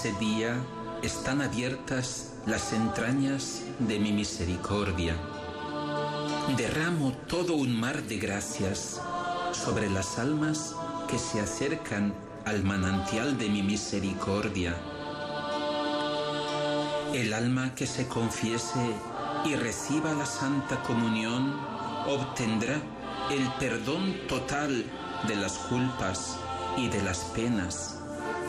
ese día están abiertas las entrañas de mi misericordia. Derramo todo un mar de gracias sobre las almas que se acercan al manantial de mi misericordia. El alma que se confiese y reciba la Santa Comunión obtendrá el perdón total de las culpas y de las penas.